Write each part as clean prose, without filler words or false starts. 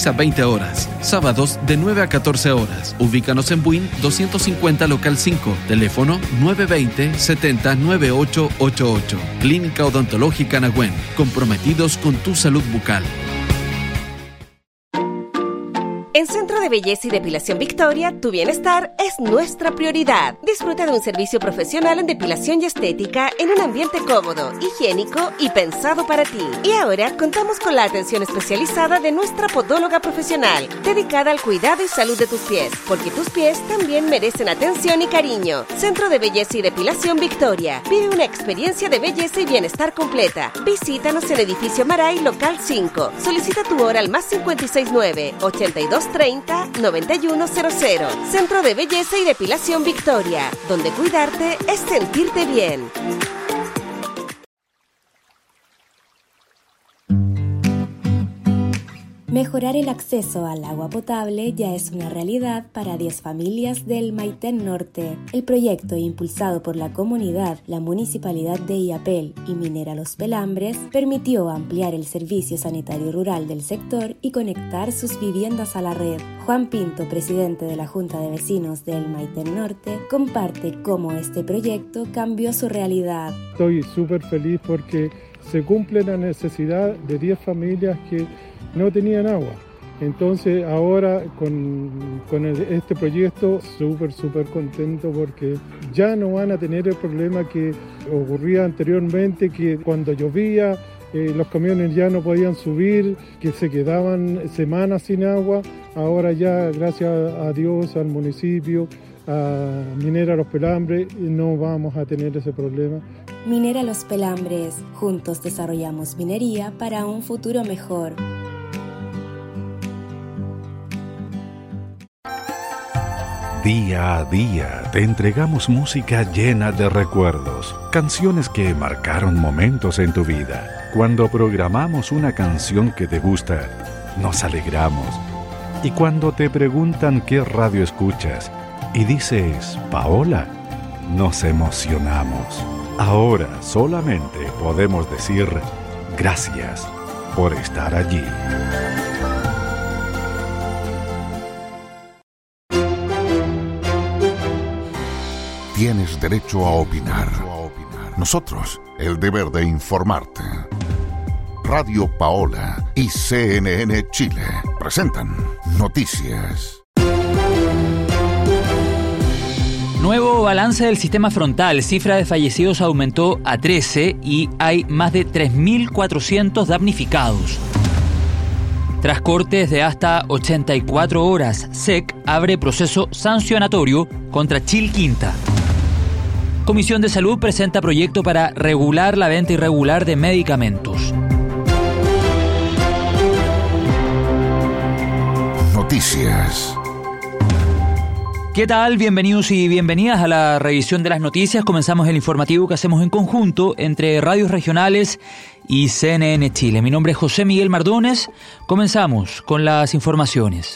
6 a 20 horas. Sábados de 9 a 14 horas. Ubícanos en Buin 250 local 5. Teléfono 920-70-9888. Clínica Odontológica Nahuen. Comprometidos con tu salud bucal. En Centro de Belleza y Depilación Victoria, tu bienestar es nuestra prioridad. Disfruta de un servicio profesional en depilación y estética en un ambiente cómodo, higiénico y pensado para ti. Y ahora contamos con la atención especializada de nuestra podóloga profesional, dedicada al cuidado y salud de tus pies, porque tus pies también merecen atención y cariño. Centro de Belleza y Depilación Victoria. Vive una experiencia de belleza y bienestar completa. Visítanos en Edificio Maray, local 5. Solicita tu hora al +569 8230 9100. Centro de Belleza y Depilación Victoria, donde cuidarte es sentirte bien. Mejorar el acceso al agua potable ya es una realidad para 10 familias del Maitén Norte. El proyecto, impulsado por la comunidad, la Municipalidad de Illapel y Minera Los Pelambres, permitió ampliar el servicio sanitario rural del sector y conectar sus viviendas a la red. Juan Pinto, presidente de la Junta de Vecinos del Maitén Norte, comparte cómo este proyecto cambió su realidad. Estoy súper feliz porque se cumple la necesidad de 10 familias que no tenían agua. Entonces ahora con este proyecto súper contento porque ya no van a tener el problema que ocurría anteriormente, que cuando llovía los camiones ya no podían subir, que se quedaban semanas sin agua. Ahora ya, gracias a Dios, al municipio, a Minera Los Pelambres, no vamos a tener ese problema. Minera Los Pelambres, juntos desarrollamos minería para un futuro mejor. Día a día te entregamos música llena de recuerdos, canciones que marcaron momentos en tu vida. Cuando programamos una canción que te gusta, nos alegramos. Y cuando te preguntan qué radio escuchas y dices Paola, nos emocionamos. Ahora solamente podemos decir gracias por estar allí. Tienes derecho a opinar. Nosotros, el deber de informarte. Radio Paola y CNN Chile presentan Noticias. Nuevo balance del sistema frontal. Cifra de fallecidos aumentó a 13 y hay más de 3.400 damnificados. Tras cortes de hasta 84 horas, SEC abre proceso sancionatorio contra Chilquinta. Comisión de Salud presenta proyecto para regular la venta irregular de medicamentos. Noticias. ¿Qué tal? Bienvenidos y bienvenidas a la revisión de las noticias. Comenzamos el informativo que hacemos en conjunto entre radios regionales y CNN Chile. Mi nombre es José Miguel Mardones. Comenzamos con las informaciones.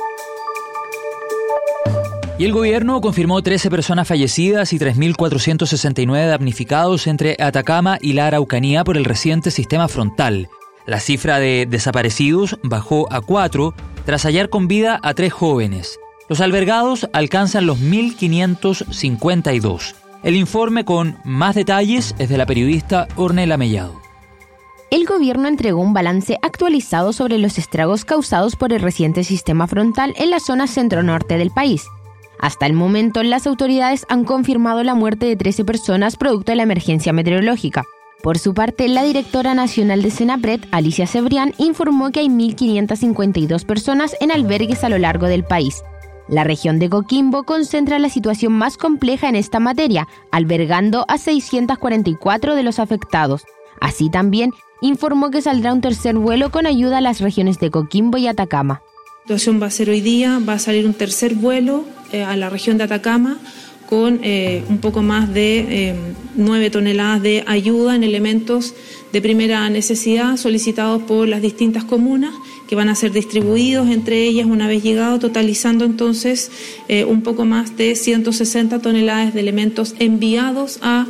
Y el gobierno confirmó 13 personas fallecidas y 3.469 damnificados entre Atacama y la Araucanía por el reciente sistema frontal. La cifra de desaparecidos bajó a 4 tras hallar con vida a 3 jóvenes. Los albergados alcanzan los 1.552. El informe con más detalles es de la periodista Ornella Mellado. El gobierno entregó un balance actualizado sobre los estragos causados por el reciente sistema frontal en la zona centro-norte del país. Hasta el momento, las autoridades han confirmado la muerte de 13 personas producto de la emergencia meteorológica. Por su parte, la directora nacional de Senapred, Alicia Cebrián, informó que hay 1.552 personas en albergues a lo largo del país. La región de Coquimbo concentra la situación más compleja en esta materia, albergando a 644 de los afectados. Así también, informó que saldrá un tercer vuelo con ayuda a las regiones de Coquimbo y Atacama. La situación va a ser hoy día, va a salir un tercer vuelo a la región de Atacama con un poco más de 9 toneladas de ayuda en elementos de primera necesidad solicitados por las distintas comunas que van a ser distribuidos entre ellas una vez llegado, totalizando entonces un poco más de 160 toneladas de elementos enviados a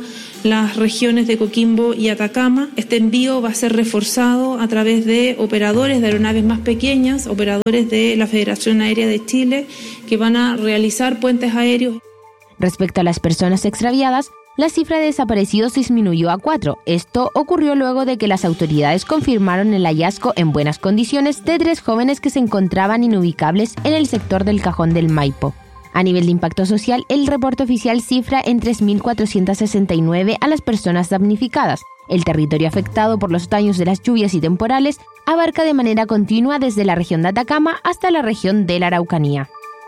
las regiones de Coquimbo y Atacama. Este envío va a ser reforzado a través de operadores de aeronaves más pequeñas, operadores de la Federación Aérea de Chile, que van a realizar puentes aéreos. Respecto a las personas extraviadas, la cifra de desaparecidos disminuyó a 4. Esto ocurrió luego de que las autoridades confirmaron el hallazgo en buenas condiciones de 3 jóvenes que se encontraban inubicables en el sector del Cajón del Maipo. A nivel de impacto social, el reporte oficial cifra en 3.469 a las personas damnificadas. El territorio afectado por los daños de las lluvias y temporales abarca de manera continua desde la región de Atacama hasta la región de la Araucanía.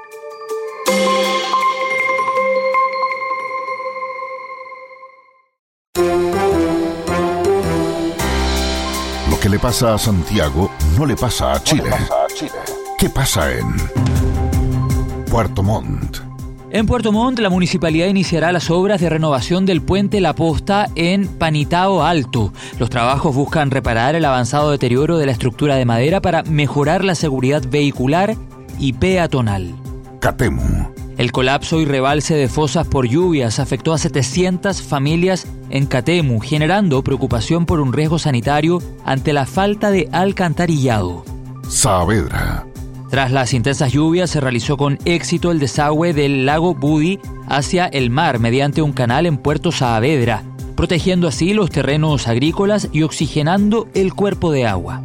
Lo que le pasa a Santiago no le pasa a Chile. ¿Qué pasa en Puerto Montt? En Puerto Montt, la municipalidad iniciará las obras de renovación del puente La Posta en Panitao Alto. Los trabajos buscan reparar el avanzado deterioro de la estructura de madera para mejorar la seguridad vehicular y peatonal. Catemu. El colapso y rebalse de fosas por lluvias afectó a 700 familias en Catemu, generando preocupación por un riesgo sanitario ante la falta de alcantarillado. Saavedra. Tras las intensas lluvias, se realizó con éxito el desagüe del lago Budi hacia el mar mediante un canal en Puerto Saavedra, protegiendo así los terrenos agrícolas y oxigenando el cuerpo de agua.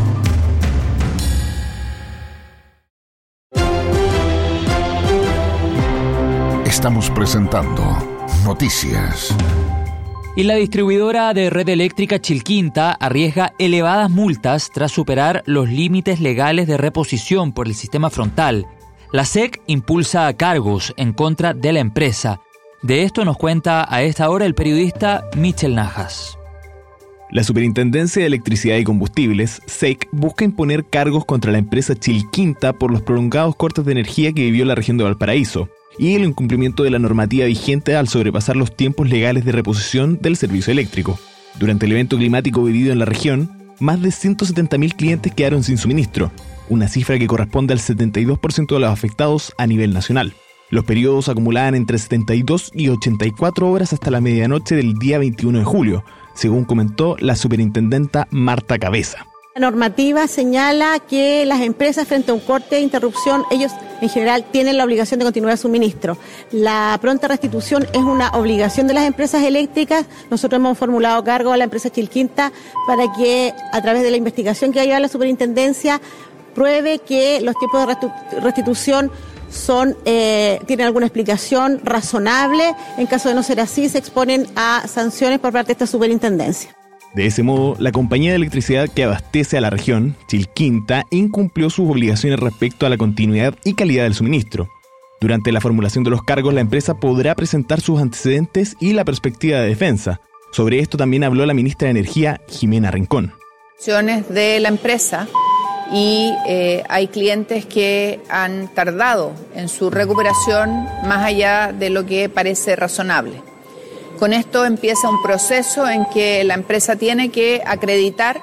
Estamos presentando Noticias. Y la distribuidora de red eléctrica Chilquinta arriesga elevadas multas tras superar los límites legales de reposición por el sistema frontal. La SEC impulsa cargos en contra de la empresa. De esto nos cuenta a esta hora el periodista Michel Najas. La Superintendencia de Electricidad y Combustibles, SEC, busca imponer cargos contra la empresa Chilquinta por los prolongados cortes de energía que vivió la región de Valparaíso y el incumplimiento de la normativa vigente al sobrepasar los tiempos legales de reposición del servicio eléctrico. Durante el evento climático vivido en la región, más de 170.000 clientes quedaron sin suministro, una cifra que corresponde al 72% de los afectados a nivel nacional. Los periodos acumulaban entre 72 y 84 horas hasta la medianoche del día 21 de julio, según comentó la superintendenta Marta Cabeza. La normativa señala que las empresas frente a un corte de interrupción, ellos en general tienen la obligación de continuar el suministro. La pronta restitución es una obligación de las empresas eléctricas. Nosotros hemos formulado cargo a la empresa Chilquinta para que a través de la investigación que ha llevado la superintendencia pruebe que los tiempos de restitución tienen alguna explicación razonable. En caso de no ser así, se exponen a sanciones por parte de esta superintendencia. De ese modo, la compañía de electricidad que abastece a la región, Chilquinta, incumplió sus obligaciones respecto a la continuidad y calidad del suministro. Durante la formulación de los cargos, la empresa podrá presentar sus antecedentes y la perspectiva de defensa. Sobre esto también habló la ministra de Energía, Jimena Rincón. De la empresa y hay clientes que han tardado en su recuperación más allá de lo que parece razonable. Con esto empieza un proceso en que la empresa tiene que acreditar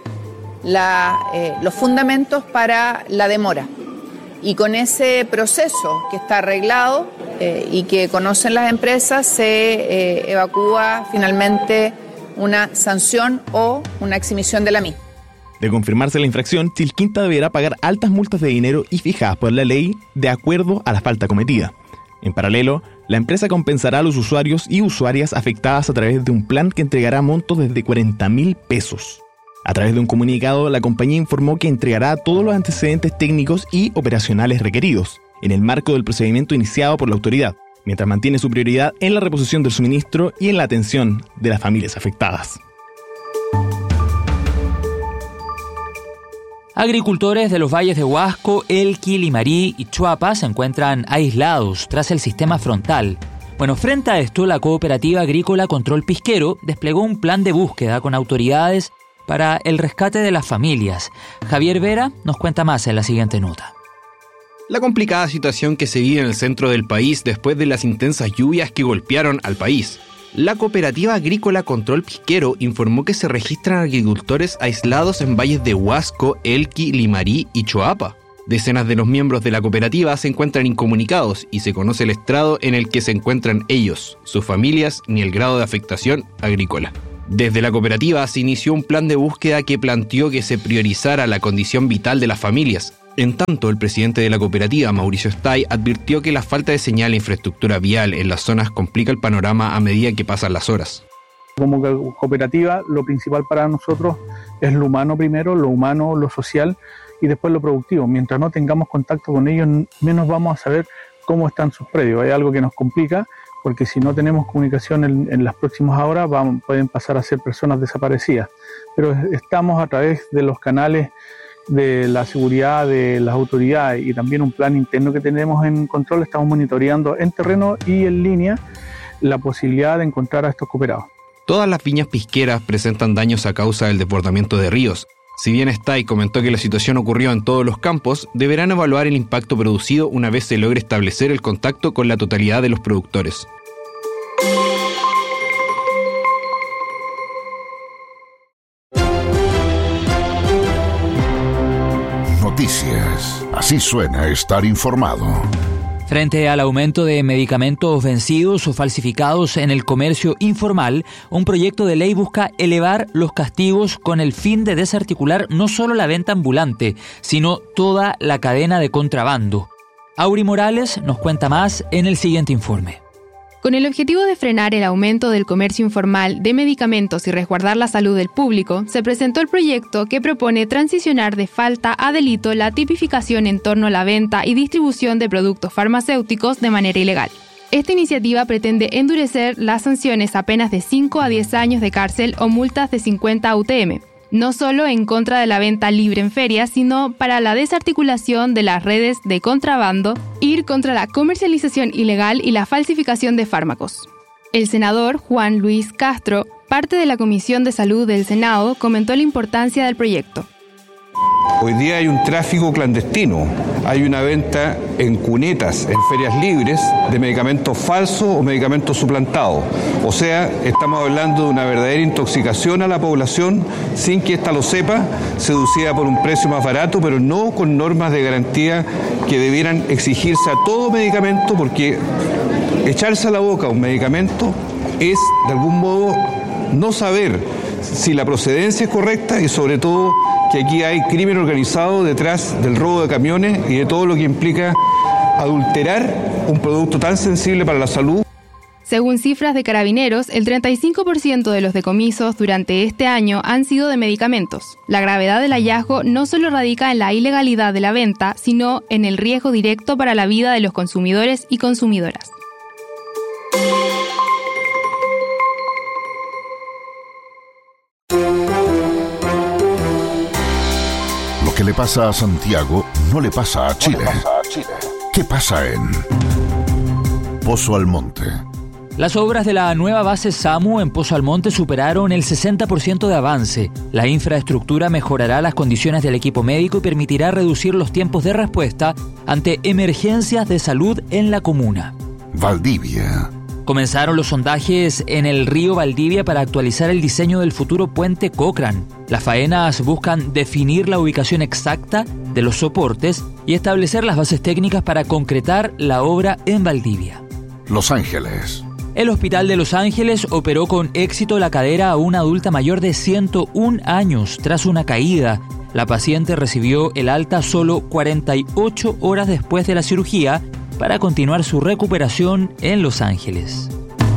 los fundamentos para la demora. Y con ese proceso que está arreglado y que conocen las empresas, se evacúa finalmente una sanción o una exhibición de la misma. De confirmarse la infracción, Chilquinta deberá pagar altas multas de dinero y fijadas por la ley de acuerdo a la falta cometida. En paralelo, la empresa compensará a los usuarios y usuarias afectadas a través de un plan que entregará montos desde 40.000 pesos. A través de un comunicado, la compañía informó que entregará todos los antecedentes técnicos y operacionales requeridos, en el marco del procedimiento iniciado por la autoridad, mientras mantiene su prioridad en la reposición del suministro y en la atención de las familias afectadas. Agricultores de los valles de Huasco, Elqui, Limarí y Chuapa se encuentran aislados tras el sistema frontal. Frente a esto, la Cooperativa Agrícola Control Pisquero desplegó un plan de búsqueda con autoridades para el rescate de las familias. Javier Vera nos cuenta más en la siguiente nota. La complicada situación que se vive en el centro del país después de las intensas lluvias que golpearon al país. La Cooperativa Agrícola Control Pisquero informó que se registran agricultores aislados en valles de Huasco, Elqui, Limarí y Choapa. Decenas de los miembros de la cooperativa se encuentran incomunicados y se conoce el estrado en el que se encuentran ellos, sus familias, ni el grado de afectación agrícola. Desde la cooperativa se inició un plan de búsqueda que planteó que se priorizara la condición vital de las familias. En tanto, el presidente de la cooperativa, Mauricio Stay, advirtió que la falta de señal e infraestructura vial en las zonas complica el panorama a medida que pasan las horas. Como cooperativa, lo principal para nosotros es lo humano primero, lo humano, lo social y después lo productivo. Mientras no tengamos contacto con ellos, menos vamos a saber cómo están sus predios. Hay algo que nos complica, porque si no tenemos comunicación en las próximas horas, pueden pasar a ser personas desaparecidas. Pero estamos a través de los canales de la seguridad de las autoridades y también un plan interno que tenemos en control, estamos monitoreando en terreno y en línea la posibilidad de encontrar a estos cooperados. Todas las viñas pisqueras presentan daños a causa del desbordamiento de ríos. Si bien Stay comentó que la situación ocurrió en todos los campos, deberán evaluar el impacto producido una vez se logre establecer el contacto con la totalidad de los productores. Noticias. Así suena estar informado. Frente al aumento de medicamentos vencidos o falsificados en el comercio informal, un proyecto de ley busca elevar los castigos con el fin de desarticular no solo la venta ambulante, sino toda la cadena de contrabando. Auri Morales nos cuenta más en el siguiente informe. Con el objetivo de frenar el aumento del comercio informal de medicamentos y resguardar la salud del público, se presentó el proyecto que propone transicionar de falta a delito la tipificación en torno a la venta y distribución de productos farmacéuticos de manera ilegal. Esta iniciativa pretende endurecer las sanciones a penas de 5 a 10 años de cárcel o multas de 50 UTM, no solo en contra de la venta libre en ferias, sino para la desarticulación de las redes de contrabando, ir contra la comercialización ilegal y la falsificación de fármacos. El senador Juan Luis Castro, parte de la Comisión de Salud del Senado, comentó la importancia del proyecto. Hoy día hay un tráfico clandestino, hay una venta en cunetas, en ferias libres, de medicamentos falsos o medicamentos suplantados. O sea, estamos hablando de una verdadera intoxicación a la población sin que ésta lo sepa, seducida por un precio más barato, pero no con normas de garantía que debieran exigirse a todo medicamento, porque echarse a la boca un medicamento es, de algún modo, no saber si la procedencia es correcta y, sobre todo, que aquí hay crimen organizado detrás del robo de camiones y de todo lo que implica adulterar un producto tan sensible para la salud. Según cifras de Carabineros, el 35% de los decomisos durante este año han sido de medicamentos. La gravedad del hallazgo no solo radica en la ilegalidad de la venta, sino en el riesgo directo para la vida de los consumidores y consumidoras. Lo que le pasa a Santiago no le pasa a Chile. ¿Qué pasa en Pozo Almonte? Las obras de la nueva base SAMU en Pozo Almonte superaron el 60% de avance. La infraestructura mejorará las condiciones del equipo médico y permitirá reducir los tiempos de respuesta ante emergencias de salud en la comuna. Valdivia. Comenzaron los sondajes en el río Valdivia para actualizar el diseño del futuro puente Cochrane. Las faenas buscan definir la ubicación exacta de los soportes y establecer las bases técnicas para concretar la obra en Valdivia. Los Ángeles. El Hospital de Los Ángeles operó con éxito la cadera a una adulta mayor de 101 años tras una caída. La paciente recibió el alta solo 48 horas después de la cirugía para continuar su recuperación en Los Ángeles.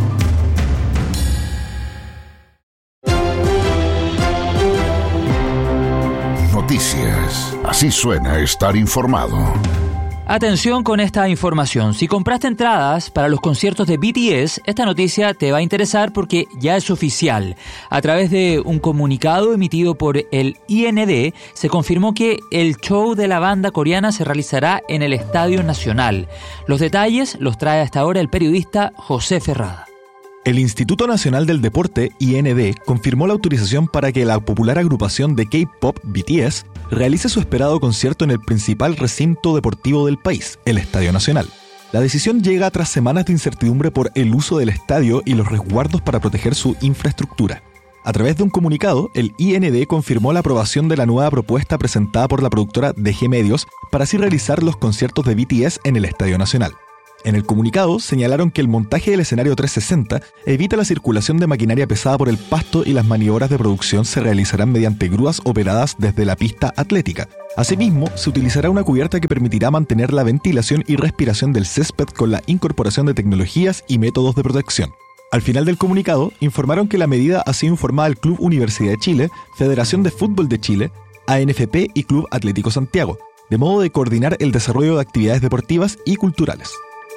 Noticias. Así suena estar informado. Atención con esta información. Si compraste entradas para los conciertos de BTS, esta noticia te va a interesar porque ya es oficial. A través de un comunicado emitido por el IND, se confirmó que el show de la banda coreana se realizará en el Estadio Nacional. Los detalles los trae hasta ahora el periodista José Ferrada. El Instituto Nacional del Deporte, IND, confirmó la autorización para que la popular agrupación de K-pop BTS realice su esperado concierto en el principal recinto deportivo del país, el Estadio Nacional. La decisión llega tras semanas de incertidumbre por el uso del estadio y los resguardos para proteger su infraestructura. A través de un comunicado, el IND confirmó la aprobación de la nueva propuesta presentada por la productora DG Medios para así realizar los conciertos de BTS en el Estadio Nacional. En el comunicado señalaron que el montaje del escenario 360 evita la circulación de maquinaria pesada por el pasto y las maniobras de producción se realizarán mediante grúas operadas desde la pista atlética. Asimismo, se utilizará una cubierta que permitirá mantener la ventilación y respiración del césped con la incorporación de tecnologías y métodos de protección. Al final del comunicado, informaron que la medida ha sido informada al Club Universidad de Chile, Federación de Fútbol de Chile, ANFP y Club Atlético Santiago, de modo de coordinar el desarrollo de actividades deportivas y culturales.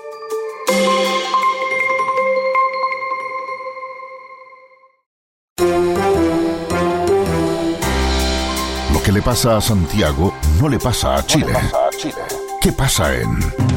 Lo que le pasa a Santiago no le pasa a Chile. ¿Qué pasa en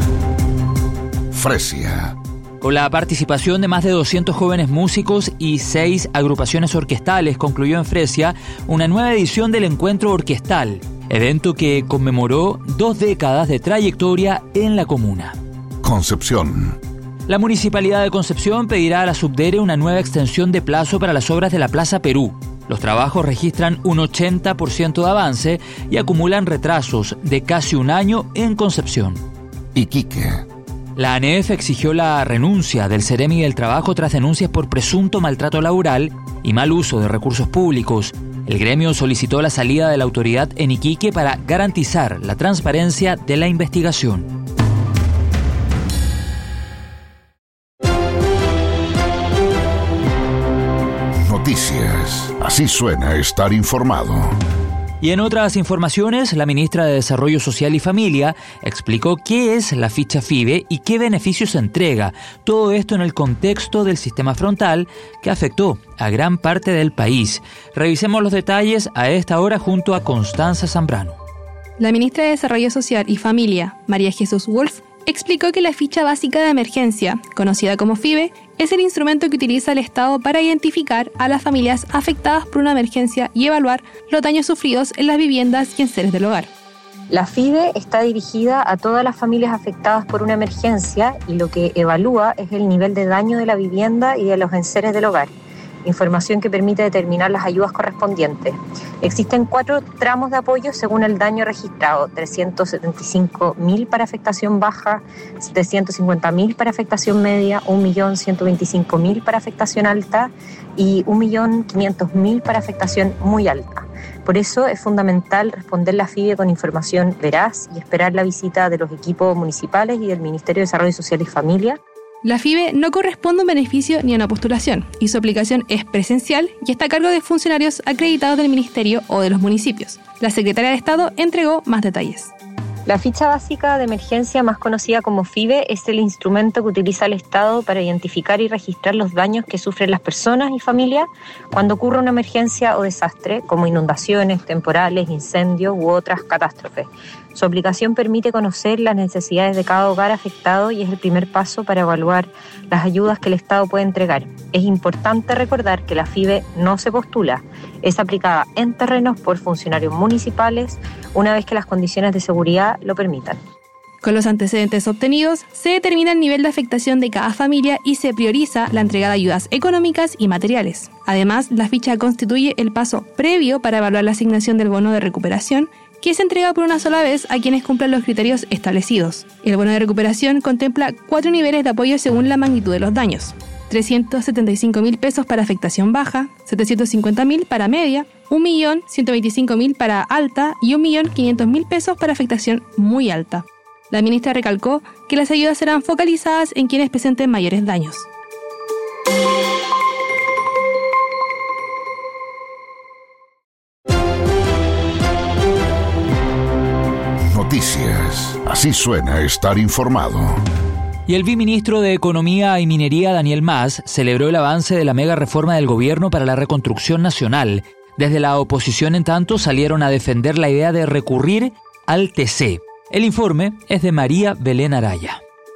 Fresia? Con la participación de más de 200 jóvenes músicos y 6 agrupaciones orquestales, concluyó en Fresia una nueva edición del Encuentro Orquestal, evento que conmemoró 2 décadas de trayectoria en la comuna. Concepción. La Municipalidad de Concepción pedirá a la Subdere una nueva extensión de plazo para las obras de la Plaza Perú. Los trabajos registran un 80% de avance y acumulan retrasos de casi un año en Concepción. Iquique. La ANEF exigió la renuncia del Ceremi del Trabajo tras denuncias por presunto maltrato laboral y mal uso de recursos públicos. El gremio solicitó la salida de la autoridad en Iquique para garantizar la transparencia de la investigación. Noticias. Así suena estar informado. Y en otras informaciones, la ministra de Desarrollo Social y Familia explicó qué es la ficha FIBE y qué beneficios entrega. Todo esto en el contexto del sistema frontal que afectó a gran parte del país. Revisemos los detalles a esta hora junto a Constanza Zambrano. La ministra de Desarrollo Social y Familia, María Jesús Wolf, explicó que la ficha básica de emergencia, conocida como FIBE, es el instrumento que utiliza el Estado para identificar a las familias afectadas por una emergencia y evaluar los daños sufridos en las viviendas y enseres del hogar. La FIBE está dirigida a todas las familias afectadas por una emergencia y lo que evalúa es el nivel de daño de la vivienda y de los enseres del hogar, información que permite determinar las ayudas correspondientes. Existen 4 tramos de apoyo según el daño registrado: 375.000 para afectación baja, 750.000 para afectación media, 1.125.000 para afectación alta y 1.500.000 para afectación muy alta. Por eso es fundamental responder la FIBE con información veraz y esperar la visita de los equipos municipales y del Ministerio de Desarrollo Social y Familia. La FIBE no corresponde a un beneficio ni a una postulación y su aplicación es presencial y está a cargo de funcionarios acreditados del Ministerio o de los municipios. La Secretaria de Estado entregó más detalles. La ficha básica de emergencia, más conocida como FIBE, es el instrumento que utiliza el Estado para identificar y registrar los daños que sufren las personas y familias cuando ocurre una emergencia o desastre, como inundaciones, temporales, incendios u otras catástrofes. Su aplicación permite conocer las necesidades de cada hogar afectado y es el primer paso para evaluar las ayudas que el Estado puede entregar. Es importante recordar que la FIBE no se postula, es aplicada en terrenos por funcionarios municipales una vez que las condiciones de seguridad lo permitan. Con los antecedentes obtenidos, se determina el nivel de afectación de cada familia y se prioriza la entrega de ayudas económicas y materiales. Además, la ficha constituye el paso previo para evaluar la asignación del bono de recuperación, que se entrega por una sola vez a quienes cumplan los criterios establecidos. El bono de recuperación contempla 4 niveles de apoyo según la magnitud de los daños: 375.000 pesos para afectación baja, 750.000 para media, 1.125.000 para alta y 1.500.000 pesos para afectación muy alta. La ministra recalcó que las ayudas serán focalizadas en quienes presenten mayores daños. Noticias. Así suena estar informado. Y el viceministro de Economía y Minería, Daniel Mas, celebró el avance de la mega reforma del gobierno para la reconstrucción nacional. Desde la oposición, en tanto, salieron a defender la idea de recurrir al TC. El informe es de María Belén Araya.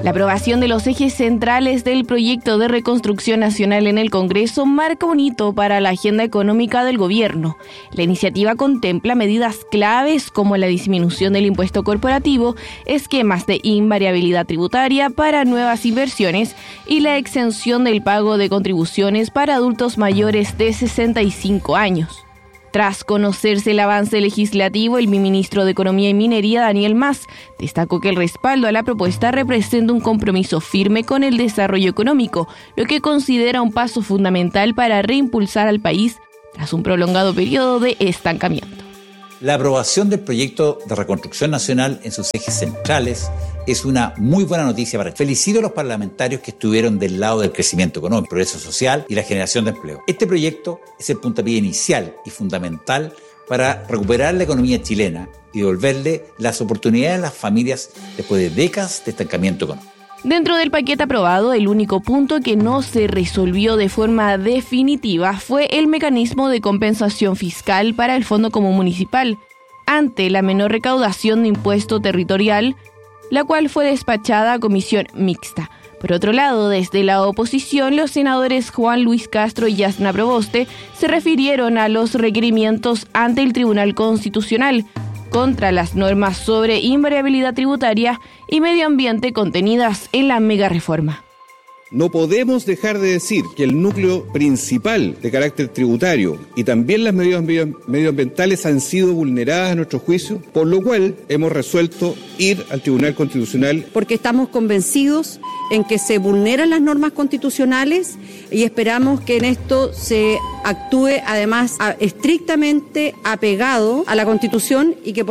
La aprobación de los ejes centrales del proyecto de reconstrucción nacional en el Congreso marca un hito para la agenda económica del gobierno. La iniciativa contempla medidas claves como la disminución del impuesto corporativo, esquemas de invariabilidad tributaria para nuevas inversiones y la exención del pago de contribuciones para adultos mayores de 65 años. Tras conocerse el avance legislativo, el ministro de Economía y Minería, Daniel Mas, destacó que el respaldo a la propuesta representa un compromiso firme con el desarrollo económico, lo que considera un paso fundamental para reimpulsar al país tras un prolongado periodo de estancamiento. La aprobación del proyecto de reconstrucción nacional en sus ejes centrales es una muy buena noticia para felicito a los parlamentarios que estuvieron del lado del crecimiento económico, progreso social y la generación de empleo. Este proyecto es el puntapié inicial y fundamental para recuperar la economía chilena y devolverle las oportunidades a las familias después de décadas de estancamiento económico. Dentro del paquete aprobado, el único punto que no se resolvió de forma definitiva fue el mecanismo de compensación fiscal para el Fondo Común Municipal, ante la menor recaudación de impuesto territorial, la cual fue despachada a comisión mixta. Por otro lado, desde la oposición, los senadores Juan Luis Castro y Yasna Proboste se refirieron a los requerimientos ante el Tribunal Constitucional contra las normas sobre invariabilidad tributaria y medio ambiente contenidas en la megareforma. No podemos dejar de decir que el núcleo principal de carácter tributario y también las medidas medioambientales han sido vulneradas a nuestro juicio, por lo cual hemos resuelto ir al Tribunal Constitucional. Porque estamos convencidos en que se vulneran las normas constitucionales y esperamos que en esto se actúe además estrictamente apegado a la Constitución y que